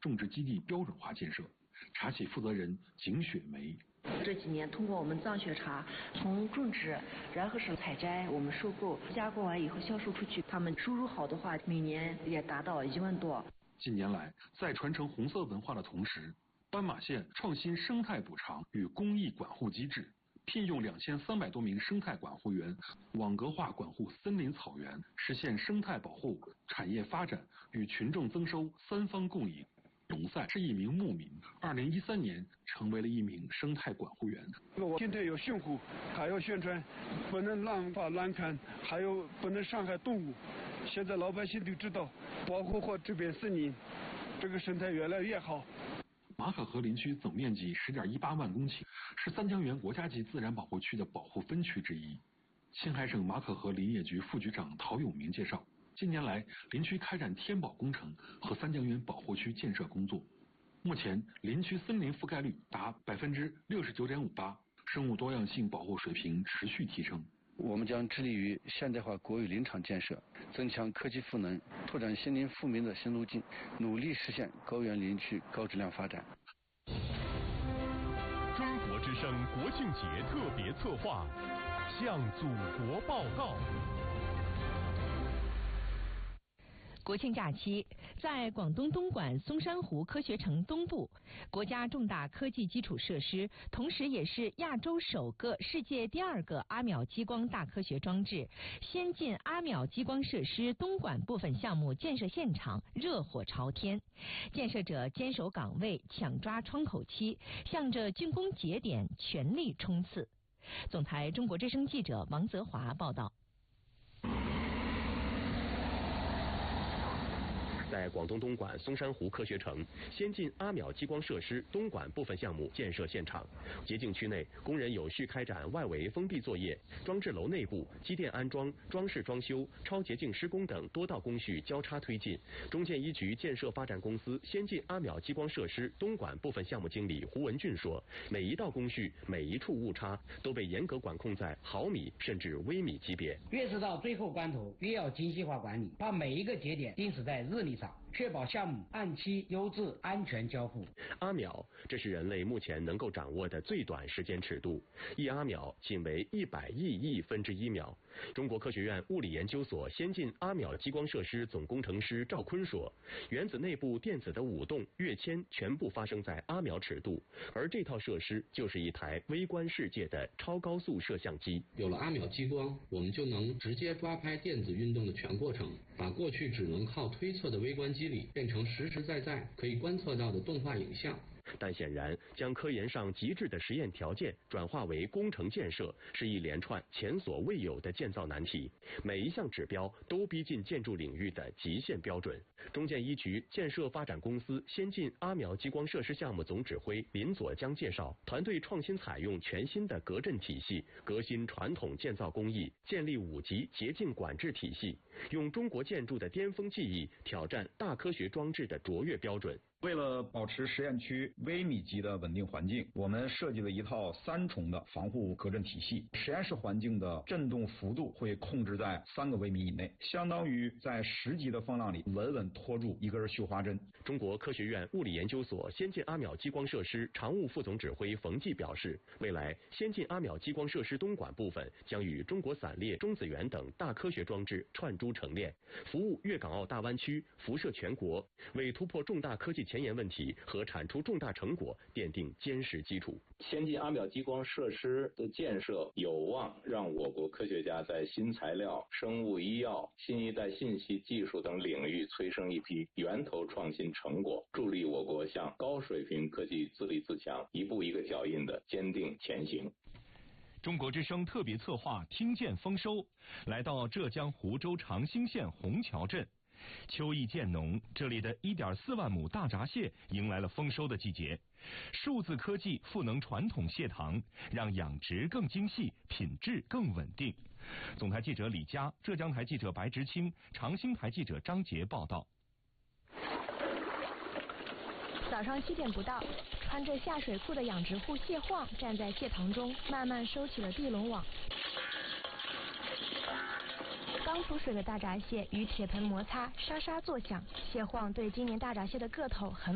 种植基地标准化建设。茶企负责人景雪梅： 这几年通过我们藏雪茶从种植，然后是采摘，我们收购，加工完以后销售出去，他们收入好的话，每年也达到1万多。 近年来，在传承红色文化的同时，斑马线创新生态补偿与公益管护机制，聘用2300多名生态管护员，网格化管护森林草原，实现生态保护、产业发展与群众增收3方共赢。龙赛是一名牧民，2013年成为了一名生态管护员。 我今天有训护，还要宣传，不能滥伐滥砍，还有不能伤害动物。现在老百姓都知道，保护好这边森林，这个生态越来越好。 马可河林区总面积10.18万公顷，是三江源国家级自然保护区的保护分区之一。青海省马可河林业局副局长陶永明介绍，近年来林区开展天保工程和三江源保护区建设工作，目前林区森林覆盖率达69.58%，生物多样性保护水平持续提升。 我们将致力于现代化国有林场建设，增强科技赋能，拓展新林富民的新路径，努力实现高原林区高质量发展。 中国之声国庆节特别策划，向祖国报告。 国庆假期，在广东东莞松山湖科学城东部，国家重大科技基础设施，同时也是亚洲首个、世界第2个阿秒激光大科学装置——先进阿秒激光设施东莞部分项目建设现场热火朝天，建设者坚守岗位，抢抓窗口期，向着竣工节点全力冲刺。总台中国之声记者王泽华报道。 在广东东莞松山湖科学城先进阿秒激光设施东莞部分项目建设现场，洁净区内工人有序开展外围封闭作业，装置楼内部机电安装、装饰装修、超洁净施工等多道工序交叉推进。中建一局建设发展公司先进阿秒激光设施东莞部分项目经理胡文俊说，每一道工序、每一处误差都被严格管控在毫米甚至微米级别。 越是到最后关头，越要精细化管理，把每一个节点定死在日历上，确保项目按期、优质、安全交付。 阿秒，这是人类目前能够掌握的最短时间尺度，一阿秒仅为100亿分之1秒。中国科学院物理研究所先进阿秒激光设施总工程师赵坤说，原子内部电子的舞动、跃迁全部发生在阿秒尺度，而这套设施就是一台微观世界的超高速摄像机。 有了阿秒激光，我们就能直接抓拍电子运动的全过程，把过去只能靠推测的微观机理变成实实在在可以观测到的动画影像。 但显然，将科研上极致的实验条件转化为工程建设，是一连串前所未有的建造难题。每一项指标都逼近建筑领域的极限标准。中建一局建设发展公司先进阿秒激光设施项目总指挥林佐江介绍，团队创新采用全新的隔震体系，革新传统建造工艺，建立5级洁净管制体系，用中国建筑的巅峰技艺挑战大科学装置的卓越标准。 为了保持实验区微米级的稳定环境，我们设计了一套3重的防护隔震体系。实验室环境的震动幅度会控制在3个微米以内，相当于在10级的风浪里稳稳拖住一根绣花针。 中国科学院物理研究所先进阿秒激光设施常务副总指挥冯骥表示，未来先进阿秒激光设施东莞部分将与中国散列、中子源等大科学装置串珠成链，服务粤港澳大湾区，辐射全国，为突破重大科技前沿问题和产出重大成果奠定坚实基础。 先进阿秒激光设施的建设有望让我国科学家在新材料、生物医药、新一代信息技术等领域催生一批源头创新成果，助力我国向高水平科技自立自强一步一个脚印的坚定前行。 中国之声特别策划听见丰收，来到浙江湖州长兴县虹桥镇。秋意渐浓，这里的1.4万亩大闸蟹迎来了丰收的季节。数字科技赋能传统蟹塘，让养殖更精细，品质更稳定。总台记者李佳，浙江台记者白直清，长兴台记者张杰报道。 早上7点不到，穿着下水裤的养殖户蟹晃站在蟹塘中，慢慢收起了地笼网。刚出水的大闸蟹与铁盆摩擦，沙沙作响。蟹晃对今年大闸蟹的个头很